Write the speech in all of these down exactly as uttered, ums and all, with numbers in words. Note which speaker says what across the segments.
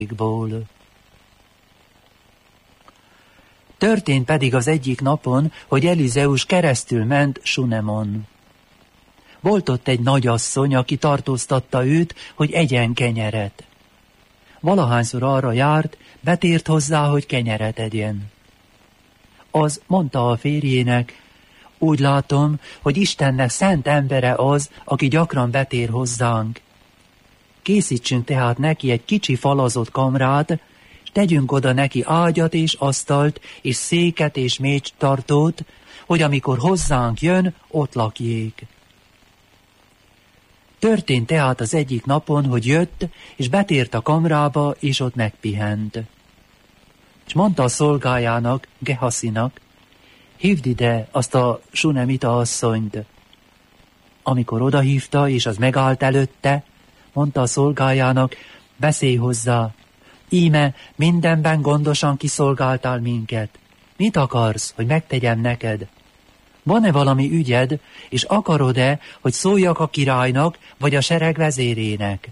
Speaker 1: ból. Történt pedig az egyik napon, hogy Elizeus keresztül ment Sunemon. Volt ott egy nagyasszony, aki tartóztatta őt, hogy egyen kenyeret. Valahányszor arra járt, betért hozzá, hogy kenyeret egyen. Az mondta a férjének, úgy látom, hogy Istennek szent embere az, aki gyakran betér hozzánk. Készítsünk tehát neki egy kicsi falazott kamrát, és tegyünk oda neki ágyat és asztalt, és széket és mécstartót, hogy amikor hozzánk jön, ott lakjék. Történt tehát az egyik napon, hogy jött, és betért a kamrába, és ott megpihent. És mondta a szolgájának, Gehaszinak, hívd ide azt a sunemita asszonyt. Amikor odahívta, és az megállt előtte, mondta a szolgájának, beszélj hozzá, íme mindenben gondosan kiszolgáltál minket. Mit akarsz, hogy megtegyem neked? Van-e valami ügyed, és akarod-e, hogy szóljak a királynak, vagy a sereg vezérének?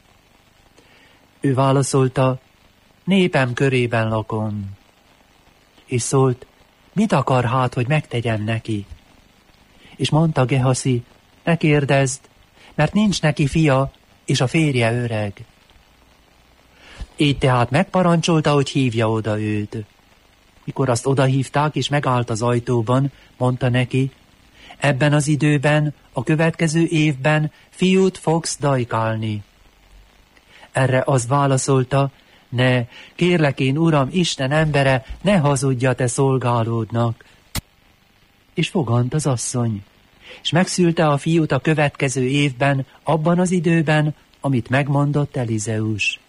Speaker 1: Ő válaszolta, népem körében lakom. És szólt, mit akar hát, hogy megtegyem neki? És mondta Gehaszi, ne kérdezd, mert nincs neki fia, és a férje öreg. Így tehát megparancsolta, hogy hívja oda őt. Mikor azt odahívták, és megállt az ajtóban, mondta neki, ebben az időben, a következő évben fiút fogsz dajkálni. Erre az válaszolta, ne, kérlek én, Uram, Isten embere, ne hazudja te szolgálódnak. És fogant az asszony, és megszülte a fiút a következő évben, abban az időben, amit megmondott Elizeus.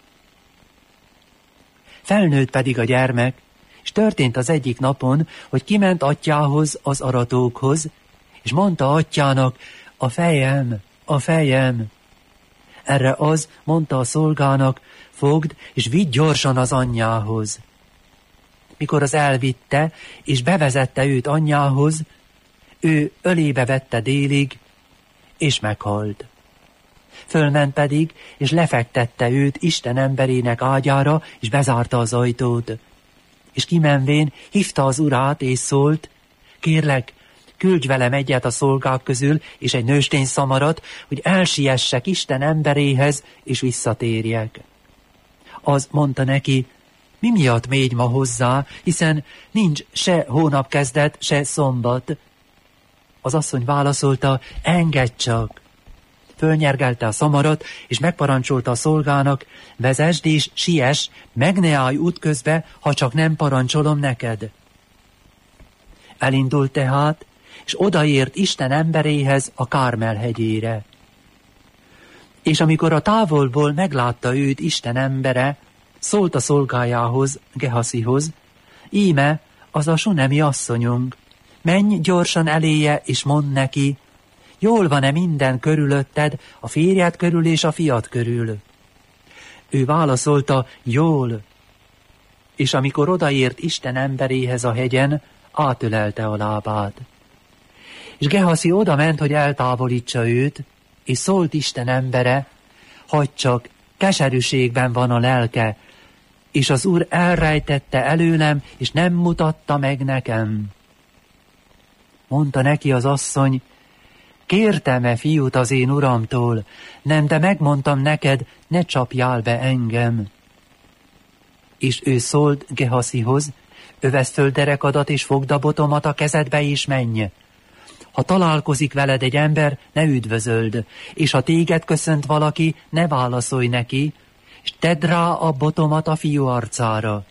Speaker 1: Felnőtt pedig a gyermek, és történt az egyik napon, hogy kiment atyához, az aratókhoz, és mondta atyának, a fejem, a fejem. Erre az mondta a szolgának, fogd, és vidd gyorsan az anyjához. Mikor az elvitte, és bevezette őt anyjához, ő ölébe vette délig, és meghalt. Fölment pedig, és lefektette őt Isten emberének ágyára, és bezárta az ajtót. És kimenvén hívta az urát, és szólt, kérlek, küldj velem egyet a szolgák közül, és egy nőstény szamarat, hogy elsiessek Isten emberéhez, és visszatérjek. Az mondta neki, mi miatt mégy ma hozzá, hiszen nincs se hónapkezdet, se szombat. Az asszony válaszolta, engedj csak. Fölnyergelte a szamarat, és megparancsolta a szolgának, vezesd és siess, meg ne állj útközbe, ha csak nem parancsolom neked. Elindult tehát, és odaért Isten emberéhez, a Kármel hegyére. És amikor a távolból meglátta őt Isten embere, szólt a szolgájához, Gehaszihoz, íme, az a sunemi asszonyunk, menj gyorsan eléje, és mondd neki, jól van-e minden körülötted, a férjed körül és a fiad körül? Ő válaszolta, jól. És amikor odaért Isten emberéhez a hegyen, átölelte a lábát. És Gehaszi oda ment, hogy eltávolítsa őt, és szólt Isten embere, hadd csak, keserűségben van a lelke, és az Úr elrejtette előlem, és nem mutatta meg nekem. Mondta neki az asszony, kértem-e fiút az én uramtól, nem, de megmondtam neked, ne csapjál be engem. És ő szólt Gehaszihoz, öveszd föl derekadat és fogd a botomat a kezedbe és menj. Ha találkozik veled egy ember, ne üdvözöld, és ha téged köszönt valaki, ne válaszolj neki, és tedd rá a botomat a fiú arcára.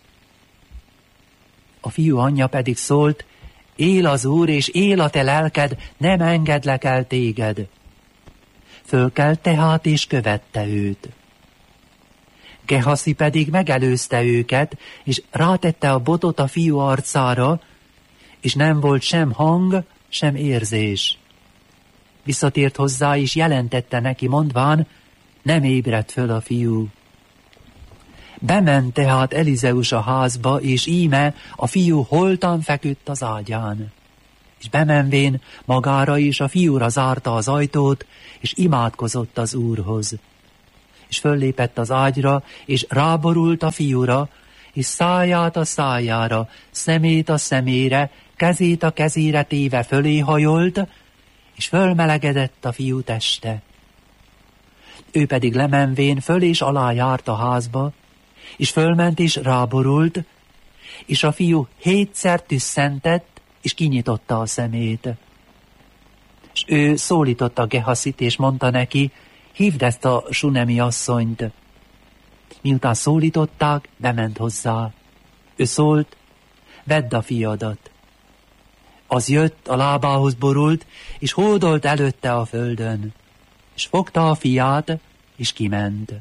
Speaker 1: A fiú anyja pedig szólt, él az Úr, és él a te lelked, nem engedlek el téged. Fölkelt tehát, és követte őt. Gehaszi pedig megelőzte őket, és rátette a botot a fiú arcára, és nem volt sem hang, sem érzés. Visszatért hozzá, és jelentette neki, mondván, nem ébredt föl a fiú. Bement tehát Elizeus a házba, és íme a fiú holtan feküdt az ágyán. És bemenvén magára is a fiúra zárta az ajtót, és imádkozott az Úrhoz. és föllépett az ágyra, és ráborult a fiúra, és száját a szájára, szemét a szemére, kezét a kezére téve fölé hajolt, és fölmelegedett a fiú teste. Ő pedig lemenvén föl és alá járt a házba, és fölment és ráborult, és a fiú hétszer tüsszentett, és kinyitotta a szemét. És ő szólította Gehaszit, és mondta neki, hívd ezt a sunemi asszonyt. Miután szólították, bement hozzá. Ő szólt, vedd a fiadat. Az jött, a lábához borult, és hódolt előtte a földön, és fogta a fiát, és kiment.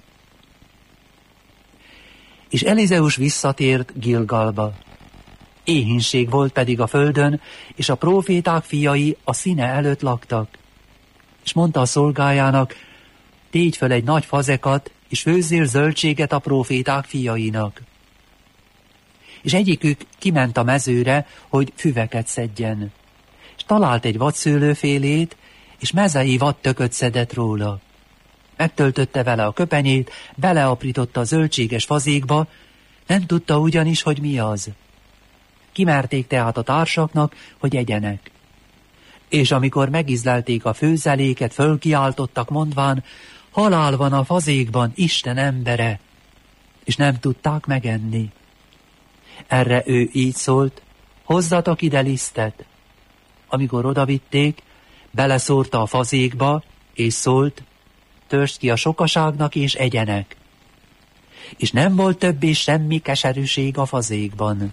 Speaker 1: És Elizeus visszatért Gilgalba. Éhínség volt pedig a földön, és a próféták fiai a színe előtt laktak. És mondta a szolgájának, tégy föl egy nagy fazekat, és főzzél zöldséget a próféták fiainak. És egyikük kiment a mezőre, hogy füveket szedjen. És talált egy vadszőlőfélét, és mezei vadtököt szedett róla. Megtöltötte vele a köpenyét, beleaprította a zöldséges fazékba, nem tudta ugyanis, hogy mi az. Kimerték tehát a társaknak, hogy egyenek. És amikor megizlelték a főzeléket, fölkiáltottak mondván, halál van a fazékban, Isten embere, és nem tudták megenni. Erre ő így szólt, hozzatok ide lisztet. Amikor odavitték, beleszórta a fazékba, és szólt, törst ki a sokaságnak, és egyenek. És nem volt többé semmi keserűség a fazékban.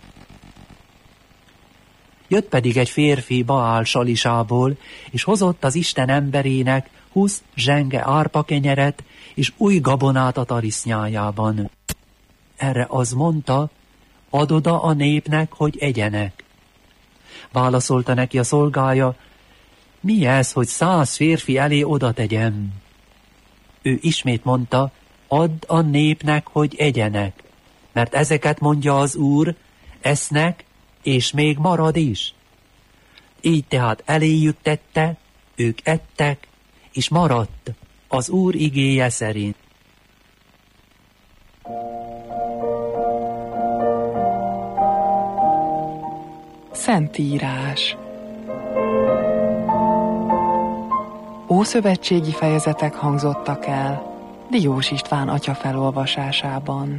Speaker 1: Jött pedig egy férfi Baál Salisából, és hozott az Isten emberének húsz zsenge árpakenyeret, és új gabonát a tarisznyájában. Erre az mondta, add oda a népnek, hogy egyenek. Válaszolta neki a szolgája, mi ez, hogy száz férfi elé oda tegyem? Ő ismét mondta, add a népnek, hogy egyenek, mert ezeket mondja az Úr, esznek, és még marad is. Így tehát eléjük tette, ők ettek, és maradt az Úr igéje szerint.
Speaker 2: Szentírás. Ószövetségi fejezetek hangzottak el Diós István atya felolvasásában.